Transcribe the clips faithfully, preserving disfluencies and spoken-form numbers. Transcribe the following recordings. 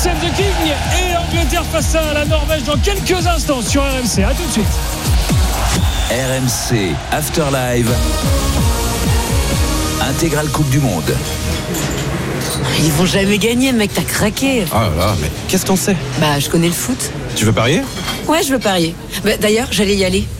Save the King et l'Angleterre face à la Norvège dans quelques instants sur R M C. A tout de suite. R M C After Live, intégrale Coupe du Monde. Ils vont jamais gagner, mec, t'as craqué. Ah là là, mais qu'est-ce qu'on sait? Bah, je connais le foot. Tu veux parier? Ouais, je veux parier. Bah, d'ailleurs, j'allais y aller.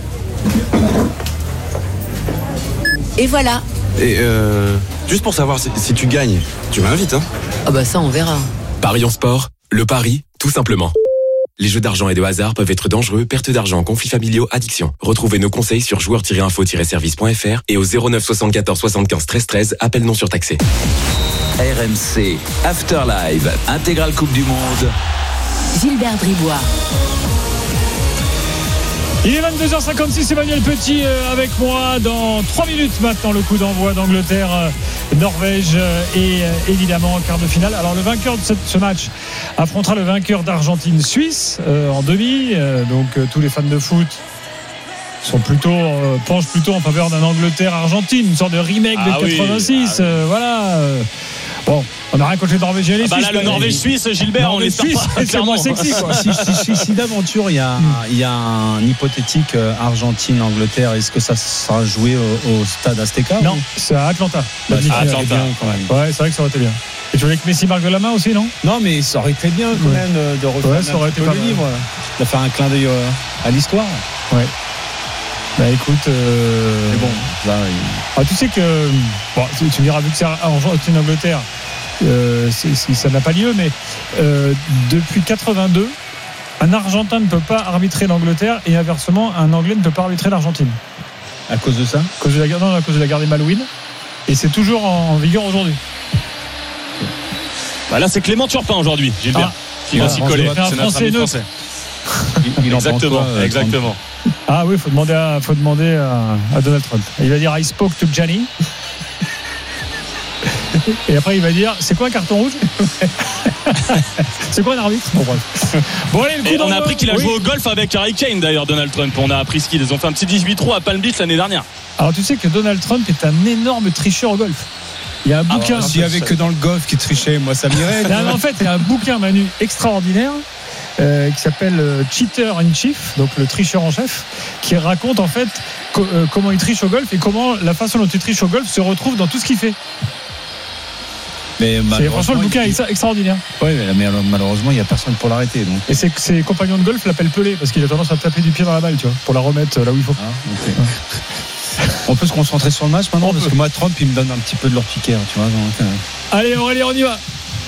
Et voilà. Et euh, juste pour savoir si, si tu gagnes, tu m'invites, hein? Ah bah ça, on verra. Paris en sport, le pari, tout simplement. Les jeux d'argent et de hasard peuvent être dangereux, perte d'argent, conflits familiaux, addiction. Retrouvez nos conseils sur joueurs tiret info tiret service point f r et au zéro neuf soixante-quatorze soixante-quinze treize treize, appel non surtaxé. R M C After Live, intégrale Coupe du Monde. Gilbert Bribois. Il est vingt-deux heures cinquante-six, Emmanuel Petit euh, avec moi. Dans trois minutes maintenant, le coup d'envoi d'Angleterre, euh, Norvège euh, et euh, évidemment quart de finale. Alors le vainqueur de ce, ce match affrontera le vainqueur d'Argentine-Suisse euh, en demi. Euh, donc euh, tous les fans de foot sont plutôt, euh, penchent plutôt en faveur d'un Angleterre-Argentine, une sorte de remake ah de quatre-vingt-six. Oui, ah euh, voilà. Euh, bon. On n'a rien contre les Norvégiens et les ah bah Suisses. là, le Norvège-Suisse, Gilbert, on l'espère pas. C'est moins sexy, quoi. Si, si, si, si d'aventure il y, a, il y a un hypothétique euh, Argentine-Angleterre, est-ce que ça sera joué au, au stade Azteca? Non, c'est à Atlanta. Bah, La Atlanta. bien, quand même. Ouais, c'est vrai que ça aurait été bien. Et tu voulais que Messi marque de la main aussi, non? Non, mais ça aurait été bien quand Ouais. même de, de refaire Ouais, un ça aurait petit été peu pas le mal. livre, de faire un clin d'œil euh, à l'histoire. Ouais. Bah écoute, euh... Mais bon, là, il... ah, tu sais que bon, tu, tu me diras vu que c'est Argentine-Angleterre, euh, c'est, c'est, ça n'a pas lieu, mais euh, depuis quatre-vingt-deux, un Argentin ne peut pas arbitrer l'Angleterre et inversement, un Anglais ne peut pas arbitrer l'Argentine. à cause de ça. À cause de la, non, à cause de la guerre des Malouines. Et c'est toujours en, en vigueur aujourd'hui. Bah là, c'est Clément Turpin aujourd'hui, Gilbert, Ah. qui va Ah, s'y bon, coller. c'est un C'est notre Français ami neutre. français. Il, il en pense Exactement, quoi, euh, exactement. Ah oui, il faut demander, à, faut demander à, à Donald Trump. Il va dire I spoke to Gianni. Et après il va dire c'est quoi un carton rouge? C'est quoi un arbitre? Bon, bref. Bon, allez, le coup Et on d'envoi. a appris qu'il a Oui. joué au golf avec Harry Kane d'ailleurs, Donald Trump. On a appris ce qu'ils ont fait un petit dix-huit trous à Palm Beach l'année dernière. Alors tu sais que Donald Trump est un énorme tricheur au golf. Il y a un Ah, bouquin. ouais, S'il y avait que dans le golf qui trichait, moi ça m'irait. Non, mais en fait, il y a un bouquin, Manu, extraordinaire euh, qui s'appelle euh, Cheater in Chief, donc le tricheur en chef, qui raconte en fait co- euh, comment il triche au golf et comment la façon dont il triche au golf se retrouve dans tout ce qu'il fait. Mais C'est, franchement, le bouquin il... est extraordinaire. Oui, mais malheureusement, il n'y a personne pour l'arrêter. Donc. Et ses, ses compagnons de golf l'appellent Pelé parce qu'il a tendance à taper du pied dans la balle, tu vois, pour la remettre là où il faut. Ah, okay. On peut se concentrer sur le match maintenant, parce que moi, Trump, il me donne un petit peu de l'urticaire, tu vois. Donc, euh... Allez, Aurélie, on y va.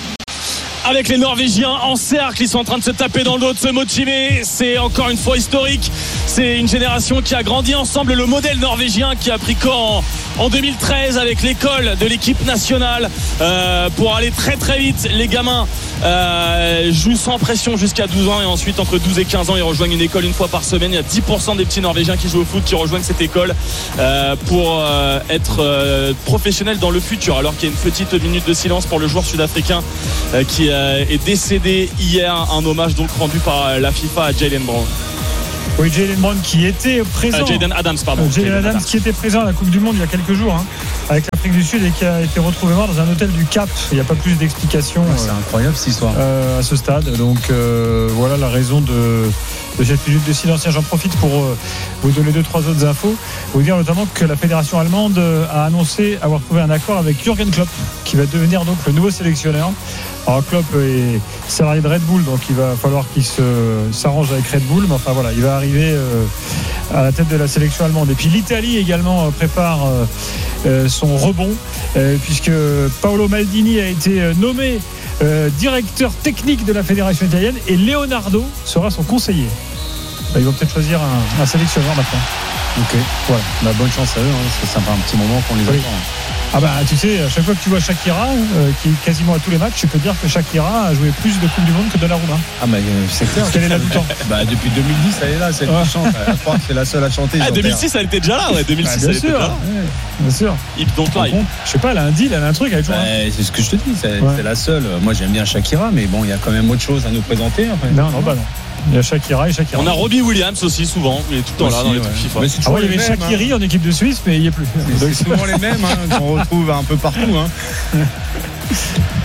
Avec les Norvégiens en cercle, ils sont en train de se taper dans le dos, de se motiver. C'est encore une fois historique. C'est une génération qui a grandi ensemble. Le modèle norvégien qui a pris corps en, en deux mille treize avec l'école de l'équipe nationale euh, pour aller très très vite. Les gamins euh, jouent sans pression jusqu'à douze ans et ensuite entre douze et quinze ans ils rejoignent une école une fois par semaine. Il y a dix pour cent des petits Norvégiens qui jouent au foot qui rejoignent cette école euh, pour euh, être euh, professionnels dans le futur. Alors qu'il y a une petite minute de silence pour le joueur sud-africain euh, qui euh, est décédé hier. Un hommage donc rendu par la FIFA à Jaylen Brown. Oui, Jaylen Brown qui était présent. Euh, Jayden Adams, pardon. Euh, Jayden Jayden Adams Adams. qui était présent à la Coupe du Monde il y a quelques jours hein, avec l'Afrique du Sud et qui a été retrouvé mort dans un hôtel du Cap. Il n'y a pas plus d'explications c'est euh, incroyable cette histoire. euh, à ce stade. Donc euh, voilà la raison de, de cette minute de silence. J'en profite pour euh, vous donner deux, trois autres infos. Vous dire notamment que la fédération allemande a annoncé avoir trouvé un accord avec Jürgen Klopp qui va devenir donc le nouveau sélectionneur. Alors Klopp est salarié de Red Bull, donc il va falloir qu'il se, s'arrange avec Red Bull. Mais enfin voilà, il va arriver euh, à la tête de la sélection allemande. Et puis l'Italie également euh, prépare euh, euh, son rebond, euh, puisque Paolo Maldini a été nommé euh, directeur technique de la fédération italienne et Leonardo sera son conseiller. Bah, ils vont peut-être choisir un, un sélectionneur maintenant. Ok, voilà. Bah, bonne chance à eux, hein, parce que ça fait un petit moment qu'on les Oui. attend. Ah bah tu sais, à chaque fois que tu vois Shakira, euh, qui est quasiment à tous les matchs, tu peux dire que Shakira a joué plus de Coupe du Monde que Donnarumma. Ah bah euh, c'est clair. Parce qu'elle est là tout le temps. Bah depuis deux mille dix, elle est là, c'est elle Ouais. qui chante. Je crois que c'est la seule à chanter. Ah, sur deux mille Terre. six, elle était déjà là, ouais. deux mille six, Bah, bien elle était sûr, déjà là. ouais, bien sûr. Hip Don't Par Lie. contre, Je sais pas, elle a un deal, elle a un truc, elle est toujours. bah, c'est ce que je te dis, c'est, Ouais. c'est la seule. Moi j'aime bien Shakira, mais bon, il y a quand même autre chose à nous présenter. Enfin. Non, non, bah non. Il y a Shakira et Shakira. On a Robbie Williams aussi souvent, il est tout le temps là dans les trucs FIFA. Mais c'est Ah toujours ouais, il y les avait mêmes, Shakiri hein. en équipe de Suisse, mais il n'y est plus. C'est, c'est souvent les mêmes hein, qu'on retrouve un peu partout. Hein.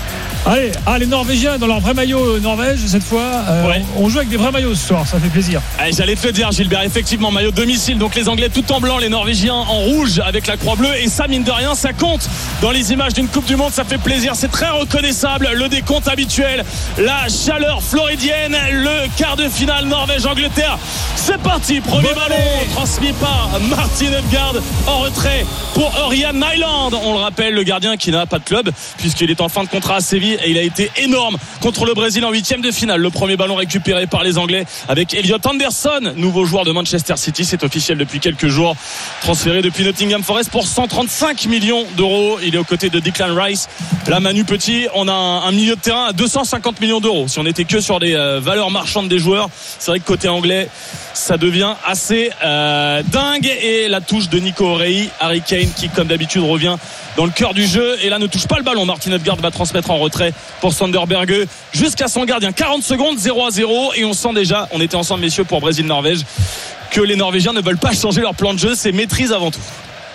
Allez, ah, les Norvégiens dans leur vrai maillot Norvège cette fois. Euh, ouais. On joue avec des vrais maillots ce soir, ça fait plaisir. Allez, j'allais te le dire, Gilbert. Effectivement, maillot domicile. Donc les Anglais tout en blanc, les Norvégiens en rouge avec la croix bleue. Et ça, mine de rien, ça compte dans les images d'une Coupe du Monde. Ça fait plaisir. C'est très reconnaissable. Le décompte habituel, la chaleur floridienne, le quart de finale Norvège-Angleterre. C'est parti. Premier bon ballon allez. Transmis par Martin Ødegaard en retrait pour Ørjan Nyland. On le rappelle, le gardien qui n'a pas de club puisqu'il est en fin de contrat à Séville. Et il a été énorme contre le Brésil en huitième de finale. Le premier ballon récupéré par les Anglais avec Elliot Anderson, nouveau joueur de Manchester City. C'est officiel depuis quelques jours. Transféré depuis Nottingham Forest pour cent trente-cinq millions d'euros. Il est aux côtés de Declan Rice. Là, Manu Petit, on a un, un milieu de terrain à deux cent cinquante millions d'euros. Si on était que sur les euh, valeurs marchandes des joueurs, c'est vrai que côté anglais, ça devient assez euh, dingue. Et la touche de Nico O'Reilly, Harry Kane qui comme d'habitude revient dans le cœur du jeu et là ne touche pas le ballon. Martin Ødegaard va transmettre en retrait pour Sander Berge jusqu'à son gardien. Quarante secondes, zéro à zéro et on sent déjà, on était ensemble messieurs pour Brésil-Norvège, que les Norvégiens ne veulent pas changer leur plan de jeu. C'est maîtrise avant tout.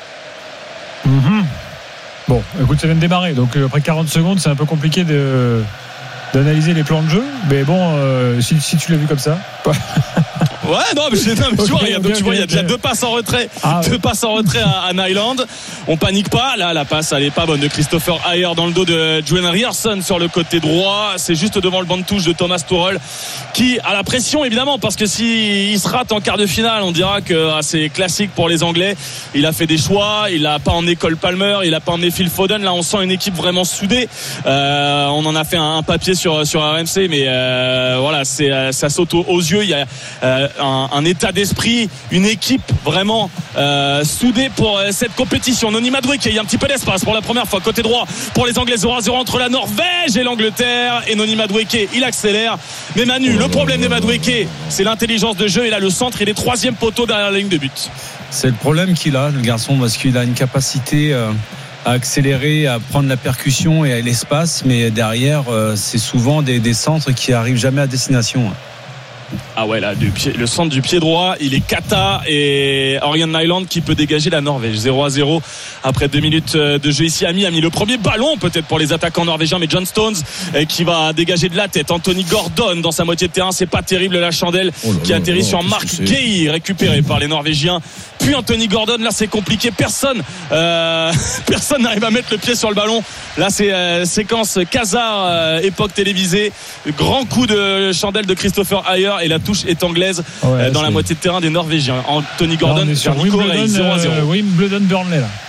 Mmh. Bon, écoute, ça vient de démarrer, donc après quarante secondes c'est un peu compliqué de d'analyser les plans de jeu, mais bon, euh, si, si tu l'as vu comme ça. Ouais, non, mais, non, mais tu vois, il y a, tu vois, il y a déjà deux passes en retrait, ah, deux ouais. passes en retrait à, à Nyland. On panique pas. Là, la passe, elle est pas bonne de Christopher Ayer dans le dos de Julian Ryerson sur le côté droit. C'est juste devant le banc de touche de Thomas Tuchel qui a la pression évidemment parce que si il se rate en quart de finale, on dira que ah, c'est classique pour les Anglais. Il a fait des choix, il a pas emmené Cole Palmer, il a pas emmené Phil Foden. Là, on sent une équipe vraiment soudée. Euh, on en a fait un, un papier sur sur R M C, mais euh, voilà, c'est ça saute aux, aux yeux. Il y a euh, Un, un état d'esprit, une équipe vraiment euh, soudée pour euh, cette compétition. Noni Madueke, il y a un petit peu d'espace pour la première fois côté droit pour les Anglais. Zéro à zéro entre la Norvège et l'Angleterre et Noni Madueke il accélère, mais Manu, le problème de Madueke c'est l'intelligence de jeu. Il a le centre, il est troisième poteau derrière la ligne de but. C'est le problème qu'il a, le garçon, parce qu'il a une capacité euh, à accélérer, à prendre la percussion et à l'espace, mais derrière euh, c'est souvent des, des centres qui arrivent jamais à destination. Ah ouais, là, du pied, le centre du pied droit, il est cata et Ørjan Nyland qui peut dégager la Norvège. Zéro à zéro après deux minutes de jeu ici à Miami. Le premier ballon peut-être pour les attaquants norvégiens, mais John Stones qui va dégager de la tête. Anthony Gordon dans sa moitié de terrain, c'est pas terrible la chandelle oh là qui là atterrit là, sur Mark Guehi, récupéré par les Norvégiens. Puis Anthony Gordon, là c'est compliqué, personne euh, personne n'arrive à mettre le pied sur le ballon. Là c'est euh, séquence Khazar, euh, époque télévisée, grand coup de chandelle de Christopher Ayer et la touche est anglaise ouais, euh, dans c'est... la moitié de terrain des Norvégiens. Anthony Gordon là, sur Wimbledon, zéro à zéro. Euh, Wimbledon Burnley là.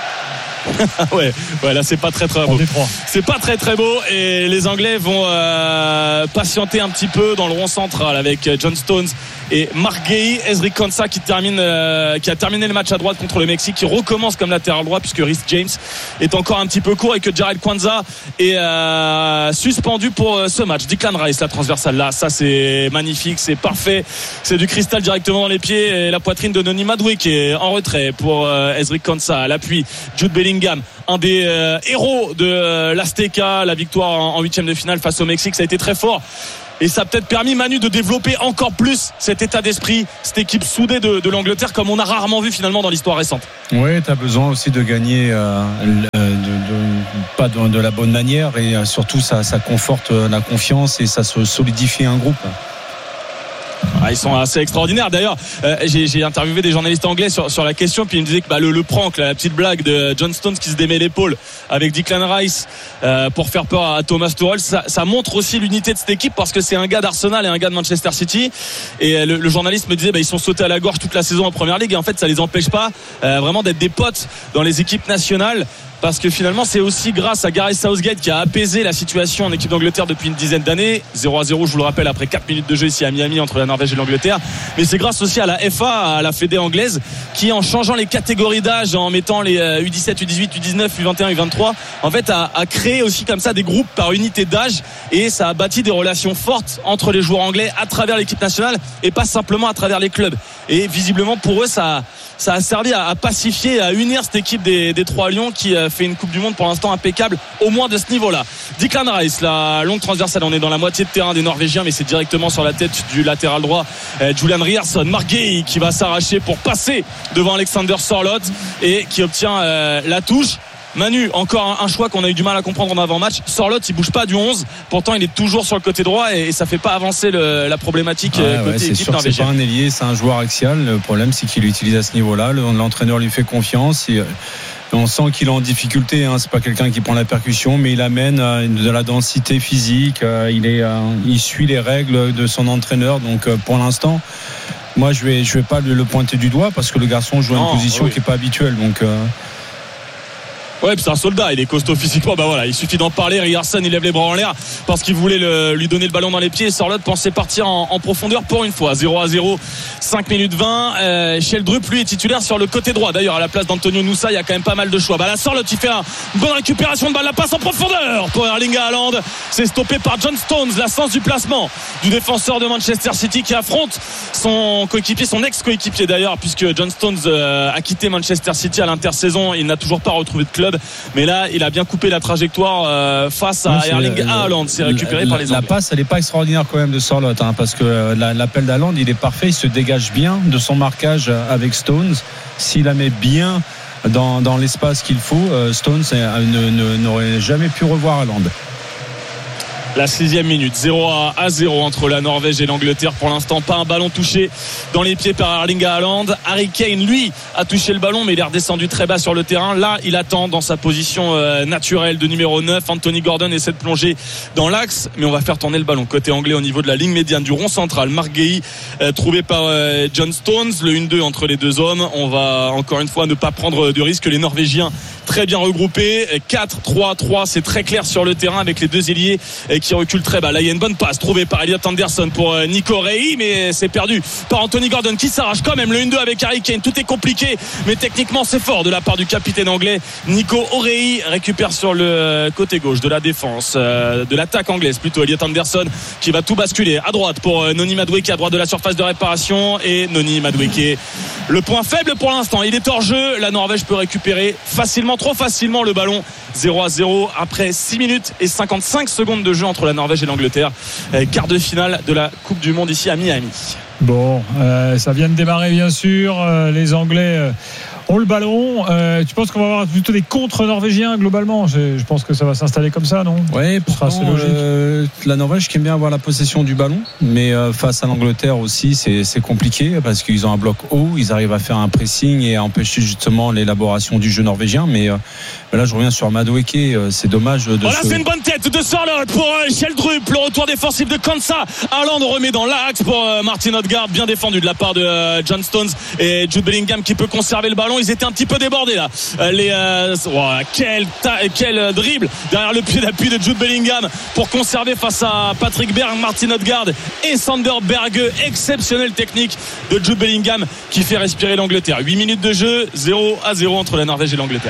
ouais, ouais, là c'est pas très très beau. C'est pas très très beau et les Anglais vont euh, patienter un petit peu dans le rond central avec John Stones et Mark Guehi. Ezri Konsa qui termine, euh, qui a terminé le match à droite contre le Mexique, qui recommence comme latéral droit puisque Reece James est encore un petit peu court et que Jarell Quansah est euh, suspendu pour ce match. Declan Rice, la transversale là, ça c'est magnifique, c'est parfait, c'est du cristal directement dans les pieds et la poitrine de Noni Madueke qui est en retrait pour euh, Ezri Konsa. À l'appui, Jude Bellingham, un des euh, héros de euh, l'Azteca, la victoire en huitième de finale face au Mexique, ça a été très fort. Et ça a peut-être permis Manu de développer encore plus cet état d'esprit, cette équipe soudée de, de l'Angleterre comme on a rarement vu finalement dans l'histoire récente. Oui, tu as besoin aussi de gagner euh, de, de, pas de, de la bonne manière et euh, surtout ça, ça conforte la confiance et ça solidifie un groupe. Ah, ils sont assez extraordinaires. D'ailleurs, euh, j'ai, j'ai interviewé des journalistes anglais sur, sur la question, puis ils me disaient que bah, le, le prank, la petite blague de John Stones qui se démet l'épaule avec Declan Rice euh, pour faire peur à Thomas Tuchel, ça, ça montre aussi l'unité de cette équipe parce que c'est un gars d'Arsenal et un gars de Manchester City. Et le, le journaliste me disait bah, ils sont sautés à la gorge toute la saison en Première Ligue et en fait ça les empêche pas euh, vraiment d'être des potes dans les équipes nationales. Parce que finalement c'est aussi grâce à Gareth Southgate qui a apaisé la situation en équipe d'Angleterre depuis une dizaine d'années. Zéro à zéro, je vous le rappelle, après quatre minutes de jeu ici à Miami entre la Norvège et l'Angleterre. Mais c'est grâce aussi à la F A, à la Fédé anglaise, qui en changeant les catégories d'âge, en mettant les U dix-sept, U dix-huit, U dix-neuf, U vingt et un, U vingt-trois, en fait a, a créé aussi comme ça des groupes par unité d'âge et ça a bâti des relations fortes entre les joueurs anglais à travers l'équipe nationale et pas simplement à travers les clubs. Et visiblement pour eux ça a ça a servi à, à pacifier, à unir cette équipe des, des Trois Lions qui euh, fait une Coupe du Monde pour l'instant impeccable, au moins de ce niveau-là. Declan Rice, la longue transversale, on est dans la moitié de terrain des Norvégiens, mais c'est directement sur la tête du latéral droit euh, Julian Ryerson. Mark Guehi qui va s'arracher pour passer devant Alexander Sørloth et qui obtient euh, la touche. Manu, encore un, un choix qu'on a eu du mal à comprendre en avant-match. Sorloth, il bouge pas du onze. Pourtant, il est toujours sur le côté droit et, et ça fait pas avancer le, la problématique ouais, côté ouais, c'est équipe sûr que c'est norvégienne. pas un ailier, c'est un joueur axial. Le problème, c'est qu'il l'utilise à ce niveau-là. L'entraîneur lui fait confiance. Et on sent qu'il est en difficulté. Hein. C'est pas quelqu'un qui prend la percussion, mais il amène de la densité physique. Il est, il suit les règles de son entraîneur. Donc, pour l'instant, moi, je vais, je vais pas le pointer du doigt parce que le garçon joue à une position oui. qui est pas habituelle. Donc. Euh... Ouais, puis c'est un soldat, il est costaud physiquement. Bah voilà, il suffit d'en parler. Ryerson, il lève les bras en l'air parce qu'il voulait le, lui donner le ballon dans les pieds. Sorloth pensait partir en, en profondeur pour une fois. zéro à zéro, cinq minutes vingt. Euh, Sheldrup, lui, est titulaire sur le côté droit. D'ailleurs, à la place d'Antonio Nusa, il y a quand même pas mal de choix. Bah là, Sorloth, il fait un, une bonne récupération de balle. La passe en profondeur pour Erling Haaland. C'est stoppé par John Stones. La sens du placement du défenseur de Manchester City qui affronte son coéquipier, son ex-coéquipier d'ailleurs, puisque John Stones euh, a quitté Manchester City à l'intersaison. Il n'a toujours pas retrouvé de club. Mais là, il a bien coupé la trajectoire euh, face à ouais, Erling Haaland. C'est récupéré la, par les Anglais. La passe, elle n'est pas extraordinaire quand même de Sorloth, hein, parce que la, l'appel d'Haaland, il est parfait. Il se dégage bien de son marquage avec Stones. S'il la met bien dans, dans l'espace qu'il faut, euh, Stones euh, ne, ne, n'aurait jamais pu revoir Haaland. La sixième minute, zéro à zéro entre la Norvège et l'Angleterre. Pour l'instant, pas un ballon touché dans les pieds par Erling Haaland. Harry Kane, lui, a touché le ballon, mais il est redescendu très bas sur le terrain. Là, il attend dans sa position euh, naturelle de numéro neuf. Anthony Gordon essaie de plonger dans l'axe, mais on va faire tourner le ballon côté anglais au niveau de la ligne médiane du rond central. Marc Guéhi, euh, trouvé par euh, John Stones. Le un deux entre les deux hommes. On va encore une fois ne pas prendre de risque. Les Norvégiens très bien regroupés. quatre trois trois, c'est très clair sur le terrain avec les deux ailiers qui recule très bas. Là, il y a une bonne passe trouvée par Elliot Anderson pour Nico Reilly, mais c'est perdu par Anthony Gordon qui s'arrache quand même le un deux avec Harry Kane. Tout est compliqué, mais techniquement c'est fort de la part du capitaine anglais. Nico Reilly récupère sur le côté gauche de la défense, de l'attaque anglaise plutôt. Elliot Anderson qui va tout basculer à droite pour Noni Madueke à droite de la surface de réparation, et Noni Madueke, le point faible pour l'instant, il est hors jeu. La Norvège peut récupérer facilement, trop facilement le ballon. Zéro à zéro après six minutes et cinquante-cinq secondes de jeu entre la Norvège et l'Angleterre. Quart de finale de la Coupe du Monde ici à Miami. Bon, euh, ça vient de démarrer bien sûr. Euh, les Anglais euh, ont le ballon. Euh, tu penses qu'on va avoir plutôt des contre-norvégiens globalement? je, je pense que ça va s'installer comme ça, non? Oui, pourtant, c'est logique. Euh, la Norvège qui aime bien avoir la possession du ballon, mais euh, face à l'Angleterre aussi, c'est, c'est compliqué parce qu'ils ont un bloc haut. Ils arrivent à faire un pressing et à empêcher justement l'élaboration du jeu norvégien. Mais euh, là, je reviens sur Madueke. Euh, c'est dommage de. Voilà, se... c'est une bonne tête de Sorloth pour euh, Sheldrup. Le retour défensif de Konsa. Haaland remet dans l'axe pour euh, Martin Odegaard. Bien défendu de la part de euh, John Stones et Jude Bellingham qui peut conserver le ballon. Ils étaient un petit peu débordés là. Euh, les, euh, oh, quel, ta- quel euh, dribble derrière le pied d'appui de Jude Bellingham pour conserver face à Patrick Berg, Martin Odegaard et Sander Berge. Exceptionnelle technique de Jude Bellingham qui fait respirer l'Angleterre. huit minutes de jeu, zéro à zéro entre la Norvège et l'Angleterre.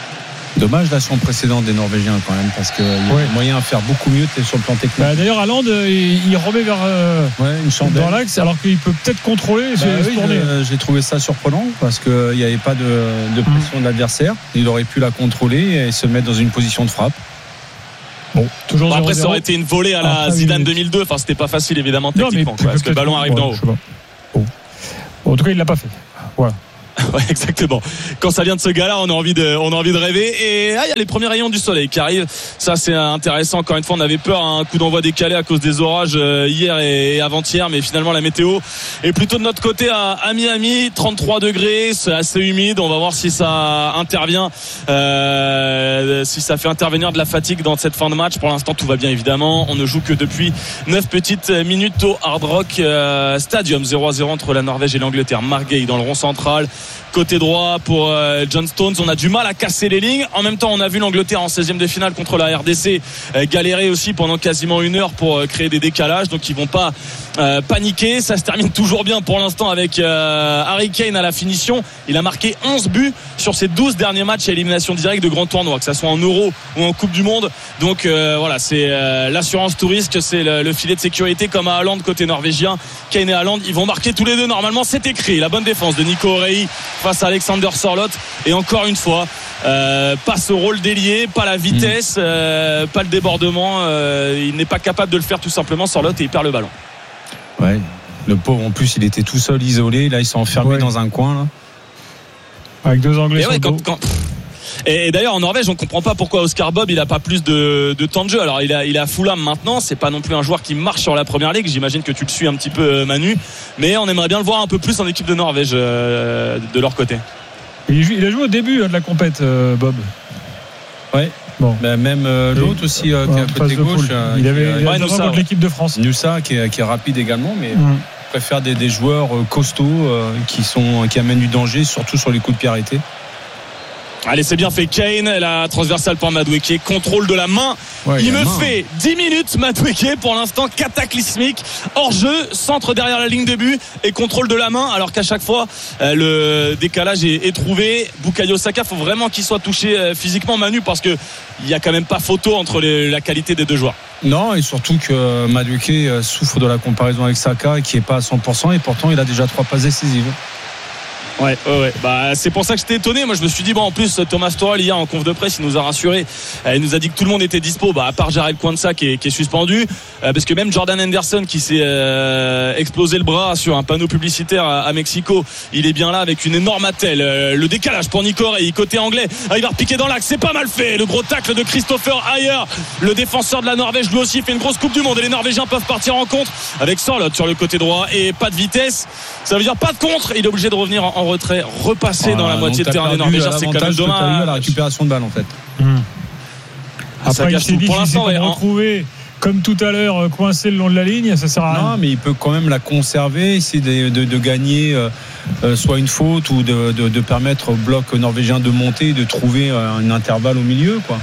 Dommage l'action précédente des Norvégiens quand même, parce qu'il y a ouais. moyen à faire beaucoup mieux sur le plan technique. Bah, d'ailleurs, Haaland, il, il remet vers euh, ouais, une chandelle dans l'axe, alors qu'il peut peut-être contrôler. Bah, oui, je, j'ai trouvé ça surprenant parce qu'il n'y avait pas de, de pression mmh. de l'adversaire. Il aurait pu la contrôler et se mettre dans une position de frappe. Bon, toujours bon, après, ça aurait été une volée à la après, Zidane deux mille deux. Enfin, c'était pas facile évidemment techniquement, non, quoi, parce que le ballon arrive d'en haut. Bon. Bon, en tout cas, il l'a pas fait. Voilà. Ouais, exactement. Quand ça vient de ce gars-là, on a envie de, on a envie de rêver. Et ah, il y a les premiers rayons du soleil qui arrivent. Ça, c'est intéressant. Encore une fois, on avait peur un coup d'envoi décalé à cause des orages hier et avant-hier, mais finalement la météo est plutôt de notre côté à, à Miami. trente-trois degrés, c'est assez humide. On va voir si ça intervient, euh, si ça fait intervenir de la fatigue dans cette fin de match. Pour l'instant, tout va bien évidemment. On ne joue que depuis neuf petites minutes au Hard Rock euh, Stadium. zéro à zéro entre la Norvège et l'Angleterre. Marc Guéhi dans le rond central. Côté droit pour euh, John Stones. On a du mal à casser les lignes. En même temps, on a vu l'Angleterre en seizième de finale contre la R D C euh, galérer aussi pendant quasiment une heure pour euh, créer des décalages. Donc ils vont pas euh, paniquer. Ça se termine toujours bien pour l'instant avec euh, Harry Kane à la finition. Il a marqué onze buts sur ses douze derniers matchs à élimination directe de grands tournois, que ça soit en Euro ou en Coupe du Monde. Donc euh, voilà, c'est euh, l'assurance tout risque, c'est le, le filet de sécurité comme à Haaland côté norvégien. Kane et Haaland, ils vont marquer tous les deux. Normalement, c'est écrit. La bonne défense de Nico Reilly face à Alexander Sorloth, et encore une fois euh, pas ce rôle d'ailier, pas la vitesse, euh, pas le débordement, euh, il n'est pas capable de le faire tout simplement, Sorloth, et il perd le ballon. Ouais, le pauvre en plus il était tout seul, isolé, là ils sont enfermés ouais. dans un coin là. Avec deux Anglais ouais, sur quand, le dos. quand, Et, et d'ailleurs en Norvège on comprend pas pourquoi Oscar Bob il a pas plus de, de temps de jeu. Alors il a il a Fulham maintenant, c'est pas non plus un joueur qui marche sur la première ligue. J'imagine que tu le suis un petit peu Manu, mais on aimerait bien le voir un peu plus en équipe de Norvège euh, de leur côté. Il a joué au début de la compète, Bob. Ouais. Bon. Ben même euh, l'autre aussi euh, qui est à côté gauche. Euh, il avait qui, euh, ouais, contre l'équipe de France. Nusa qui est, qui est rapide également, mais mmh. je préfère des, des joueurs costauds euh, qui sont qui amènent du danger, surtout sur les coups de pied arrêtés. Allez, c'est bien fait. Kane, la transversale pour Madueke, contrôle de la main. Ouais, il me main. fait dix minutes Madueke pour l'instant cataclysmique, hors jeu, centre derrière la ligne de but et contrôle de la main, alors qu'à chaque fois euh, le décalage est, est trouvé. Bukayo Saka, faut vraiment qu'il soit touché euh, physiquement, Manu, parce que il y a quand même pas photo entre les, la qualité des deux joueurs. Non, et surtout que Madueke souffre de la comparaison avec Saka qui est pas à cent pour cent et pourtant il a déjà trois passes décisives. Ouais, ouais, ouais. Bah, c'est pour ça que j'étais étonné. Moi, je me suis dit, bon, en plus, Thomas Tuchel, hier, en conf de presse, il nous a rassuré. Il nous a dit que tout le monde était dispo, bah, à part Jarell Quansah qui est, qui est suspendu. Euh, parce que même Jordan Henderson, qui s'est euh, explosé le bras sur un panneau publicitaire à, à Mexico, il est bien là avec une énorme attelle. Euh, le décalage pour Nico Orey, côté anglais. Ah, il va repiquer dans l'axe. C'est pas mal fait. Le gros tacle de Christopher Ayer, le défenseur de la Norvège, lui aussi fait une grosse Coupe du Monde. Et les Norvégiens peuvent partir en contre avec Sorloth sur le côté droit et pas de vitesse. Ça veut dire pas de contre. Il est obligé de revenir en, en retrait, repasser ah, dans la moitié de terrain des Norvégiens. C'est quand même dommage. La récupération de balle en fait. Mmh. Après, il pour l'instant, ouais, retrouver comme tout à l'heure coincé le long de la ligne, ça sert à rien. Non, mais il peut quand même la conserver, essayer de, de, de gagner euh, soit une faute ou de, de, de permettre au bloc norvégien de monter, de trouver un intervalle au milieu, quoi.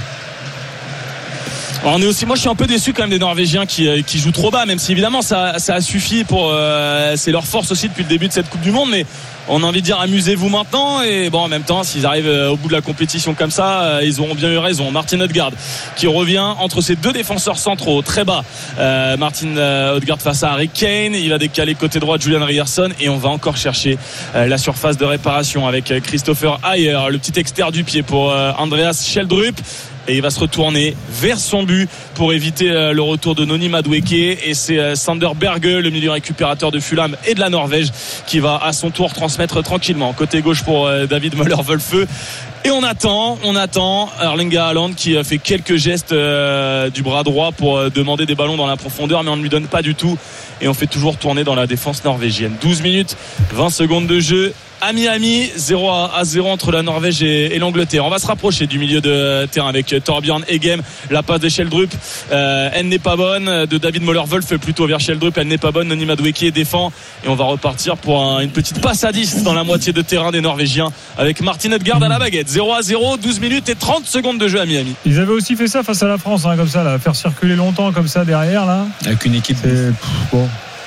Alors on est aussi, moi je suis un peu déçu quand même des Norvégiens qui, qui jouent trop bas, même si évidemment ça, ça a suffi pour euh, c'est leur force aussi depuis le début de cette Coupe du Monde, mais on a envie de dire amusez-vous maintenant. Et bon, en même temps, s'ils arrivent au bout de la compétition comme ça, ils auront bien eu raison. Martin Odegaard qui revient entre ces deux défenseurs centraux très bas, euh, Martin Odegaard face à Harry Kane, il va décaler côté droit Julian Ryerson et on va encore chercher euh, la surface de réparation avec Christopher Ayer, le petit extérieur du pied pour euh, Andreas Schjelderup. Et il va se retourner vers son but pour éviter le retour de Noni Madueke. Et c'est Sander Berge, le milieu récupérateur de Fulham et de la Norvège, qui va à son tour transmettre tranquillement. Côté gauche pour David Müller-Wölfe. Et on attend, on attend Erling Haaland qui fait quelques gestes euh, du bras droit pour demander des ballons dans la profondeur, mais on ne lui donne pas du tout. Et on fait toujours tourner dans la défense norvégienne. douze minutes, vingt secondes de jeu. À Miami, zéro à zéro entre la Norvège et, et l'Angleterre. On va se rapprocher du milieu de terrain avec Torbjørn Egem, la passe de Schjelderup, euh, elle n'est pas bonne, de David Müller-Wölfe plutôt vers Schjelderup, elle n'est pas bonne, Noni Madueke défend et on va repartir pour un, une petite passe à dix dans la moitié de terrain des Norvégiens avec Martin Odegaard à la baguette. Zéro à zéro, douze minutes et trente secondes de jeu à Miami. Ils avaient aussi fait ça face à la France, hein, comme ça, là, faire circuler longtemps comme ça derrière là. Avec une équipe. C'est... Bon.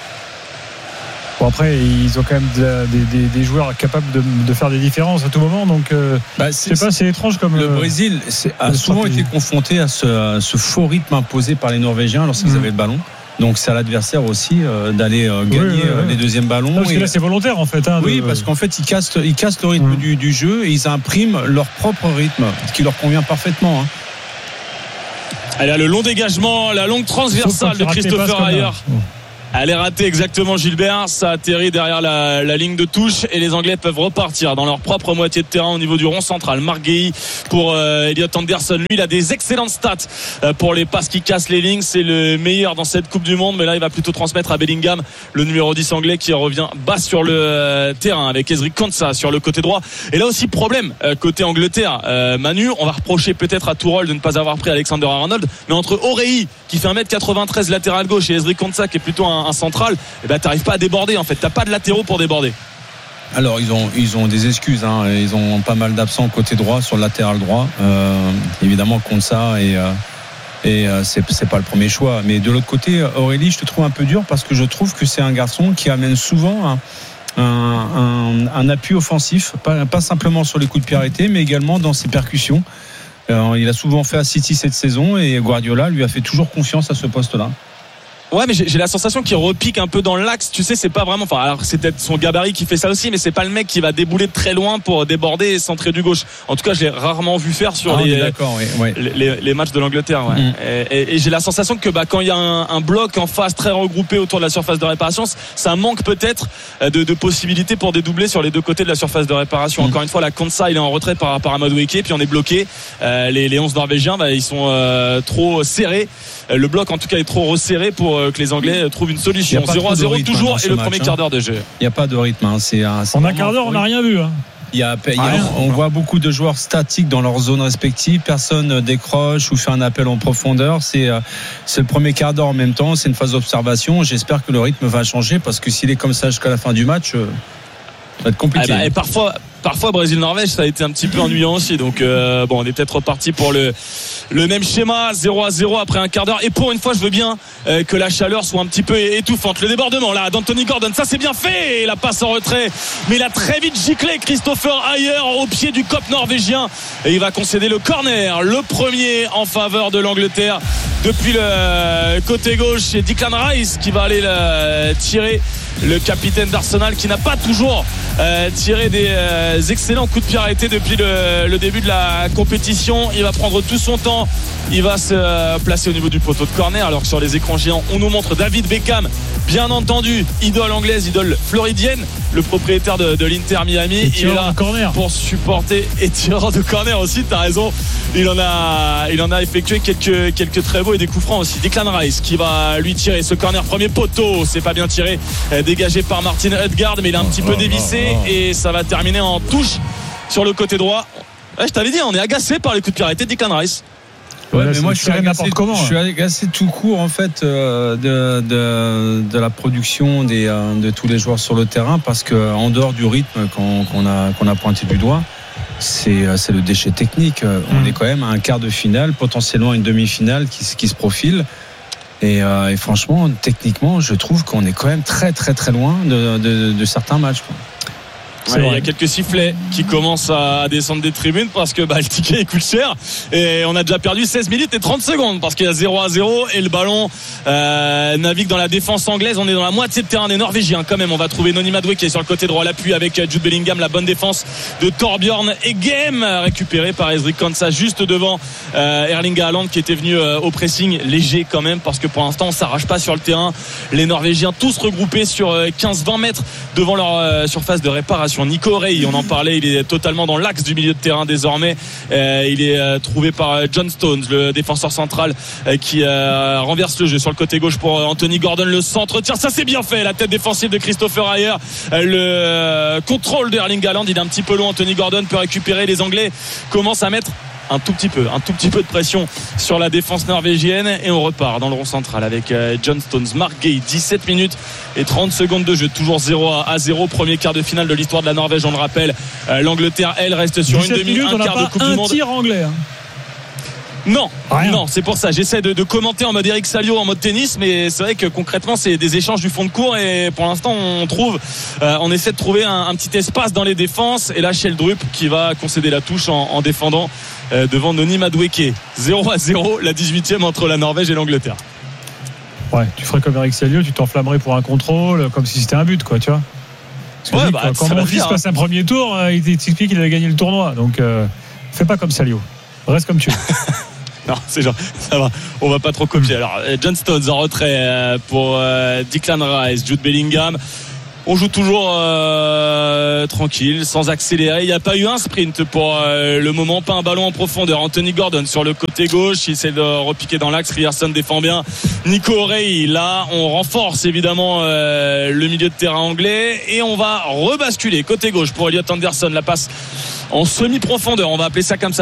Bon, après, ils ont quand même des, des, des joueurs capables de, de faire des différences à tout moment. Donc, euh, bah, c'est, c'est pas, c'est étrange comme le Brésil c'est, a souvent stratégie. été confronté à ce, à ce faux rythme imposé par les Norvégiens lorsqu'ils mmh. avaient le ballon. Donc, c'est à l'adversaire aussi euh, d'aller euh, gagner oui, oui, oui. les deuxièmes ballons. Non, parce et... que là, c'est volontaire en fait. Hein, oui, de... parce qu'en fait, ils cassent, ils cassent le rythme mmh. du, du jeu et ils impriment leur propre rythme, ce qui leur convient parfaitement. Hein. Allez, le long dégagement, la longue transversale de Christopher Ayer. Elle est ratée exactement, Gilbert. Ça atterrit derrière la, la ligne de touche et les Anglais peuvent repartir dans leur propre moitié de terrain au niveau du rond central. Mark Guéhi pour euh, Elliot Anderson. Lui, il a des excellentes stats euh, pour les passes qui cassent les lignes. C'est le meilleur dans cette Coupe du Monde. Mais là, il va plutôt transmettre à Bellingham, le numéro dix anglais, qui revient bas sur le euh, terrain avec Ezri Konsa sur le côté droit. Et là aussi, problème euh, côté Angleterre. Euh, Manu, on va reprocher peut-être à Tuchel de ne pas avoir pris Alexander Arnold. Mais entre Orei, qui fait un mètre quatre-vingt-treize latéral gauche, et Ezri Konsa, qui est plutôt un un central, et ben t'arrives pas à déborder en fait, t'as pas de latéraux pour déborder. Alors ils ont ils ont des excuses, hein. Ils ont pas mal d'absents côté droit sur le latéral droit. Euh, évidemment contre ça et euh, et euh, c'est c'est pas le premier choix. Mais de l'autre côté, Aurélie, je te trouve un peu dur parce que je trouve que c'est un garçon qui amène souvent un, un, un, un appui offensif, pas pas simplement sur les coups de pied arrêtés, mais également dans ses percussions. Alors, il a souvent fait à City cette saison et Guardiola lui a fait toujours confiance à ce poste-là. Ouais, mais j'ai, j'ai la sensation qu'il repique un peu dans l'axe. Tu sais, c'est pas vraiment. Enfin, alors c'est peut-être son gabarit qui fait ça aussi, mais c'est pas le mec qui va débouler de très loin pour déborder et centrer du gauche. En tout cas, je l'ai rarement vu faire sur ah, les, oui, ouais. les, les les matchs de l'Angleterre. Ouais. Mm. Et, et, et j'ai la sensation que bah, quand il y a un, un bloc en face très regroupé autour de la surface de réparation, ça manque peut-être de, de possibilités pour dédoubler sur les deux côtés de la surface de réparation. Mm. Encore une fois, la Konsa, il est en retrait par rapport à Madueke, puis on est bloqué. Euh, les, les onze Norvégiens, bah, ils sont euh, trop serrés. Le bloc, en tout cas, est trop resserré pour que les Anglais trouvent une solution. zéro à zéro toujours et le match, premier hein. quart d'heure de jeu. Il n'y a pas de rythme. Hein. C'est un, c'est en un quart d'heure, on n'a rien vu. Hein. Il y a, il y a, on voit beaucoup de joueurs statiques dans leur zone respective. Personne décroche ou fait un appel en profondeur. C'est, c'est le premier quart d'heure en même temps. C'est une phase d'observation. J'espère que le rythme va changer parce que s'il est comme ça jusqu'à la fin du match, ça va être compliqué. Ah bah, et parfois, parfois Brésil-Norvège, ça a été un petit peu ennuyant aussi. Donc euh, bon, on est peut-être reparti pour le le même schéma, zéro à zéro après un quart d'heure. Et pour une fois, je veux bien euh, que la chaleur soit un petit peu étouffante. Le débordement là d'Anthony Gordon, ça c'est bien fait. Et la passe en retrait, mais il a très vite giclé Christopher Ayer au pied du cop norvégien. Et il va concéder le corner, le premier en faveur de l'Angleterre. Depuis le côté gauche, c'est Declan Rice qui va aller le tirer. Le capitaine d'Arsenal qui n'a pas toujours euh, tiré des euh, excellents coups de pied arrêtés depuis le, le début de la compétition. Il va prendre tout son temps. Il va se euh, placer au niveau du poteau de corner, alors que sur les écrans géants on nous montre David Beckham, bien entendu, idole anglaise, idole floridienne, le propriétaire de, de l'Inter Miami. Il est là pour supporter et tireur de corner aussi. T'as raison, il en a il en a effectué quelques, quelques très beaux et des coups francs aussi. Declan Rice qui va lui tirer ce corner, premier poteau, c'est pas bien tiré, dégagé par Martin Ødegaard, mais il a un petit peu dévissé et ça va terminer en touche sur le côté droit. Ouais, je t'avais dit, on est agacé par les coups de pied arrêtés de Declan Rice. Ouais, mais moi je suis, agacé, comment, je suis agacé tout court en fait euh, de, de, de la production des, euh, de tous les joueurs sur le terrain, parce que en dehors du rythme qu'on, qu'on, a, qu'on a pointé du doigt, c'est, c'est le déchet technique. Mmh. On est quand même à un quart de finale, potentiellement une demi-finale qui, qui se profile. Et, euh, et franchement, techniquement, je trouve qu'on est quand même très très très loin de, de, de certains matchs, quoi. Ouais, il y a quelques sifflets qui commencent à descendre des tribunes parce que bah, le ticket il coûte cher et on a déjà perdu seize minutes et trente secondes parce qu'il y a zéro à zéro et le ballon euh, navigue dans la défense anglaise. On est dans la moitié de terrain des Norvégiens quand même. On va trouver Noni Madueke qui est sur le côté droit, l'appui avec Jude Bellingham, la bonne défense de Torbjörn Egem récupéré par Ezri Konsa juste devant euh, Erling Haaland qui était venu euh, au pressing léger quand même, parce que pour l'instant on s'arrache pas sur le terrain. Les Norvégiens tous regroupés sur euh, quinze vingt mètres devant leur euh, surface de réparation. Nico Rey, on en parlait, il est totalement dans l'axe du milieu de terrain désormais. Euh, il est euh, trouvé par euh, John Stones, le défenseur central, euh, qui euh, renverse le jeu sur le côté gauche pour euh, Anthony Gordon. Le centre, tiens, ça c'est bien fait, la tête défensive de Christopher Ayer. Euh, le euh, contrôle de Erling Haaland, il est un petit peu long. Anthony Gordon peut récupérer. Les Anglais commencent à mettre un tout petit peu, un tout petit peu de pression sur la défense norvégienne et on repart dans le rond central avec John Stones. Mark Gay, dix-sept minutes et trente secondes de jeu, toujours zéro à zéro, premier quart de finale de l'histoire de la Norvège, on le rappelle. L'Angleterre, elle, reste sur une demi, minutes, un quart de Coupe un du Monde. Un tir anglais. Hein. Non, Rien. non, c'est pour ça. J'essaie de, de commenter en mode Eric Salio, en mode tennis, mais c'est vrai que concrètement, c'est des échanges du fond de cours et pour l'instant, on trouve, euh, on essaie de trouver un, un petit espace dans les défenses et là, Sheldrup qui va concéder la touche en, en défendant euh, devant Noni Madueke. zéro à zéro, la dix-huitième entre la Norvège et l'Angleterre. Ouais, tu ferais comme Eric Salio, tu t'enflammerais pour un contrôle, comme si c'était un but, quoi, tu vois. Parce que ouais, bah, quand mon fils passe un premier tour, euh, il t'explique qu'il avait gagné le tournoi. Donc, euh, fais pas comme Salio. Reste comme tu es. Non, c'est genre, ça va, on va pas trop copier. Alors, John Stones en retrait pour euh, Declan Rice, Jude Bellingham. On joue toujours euh, tranquille, sans accélérer. Il n'y a pas eu un sprint pour euh, le moment, pas un ballon en profondeur. Anthony Gordon sur le côté gauche, il essaie de repiquer dans l'axe. Ryerson défend bien. Nico Rey, là, on renforce évidemment euh, le milieu de terrain anglais et on va rebasculer côté gauche pour Elliot Anderson. La passe en semi-profondeur, on va appeler ça comme ça.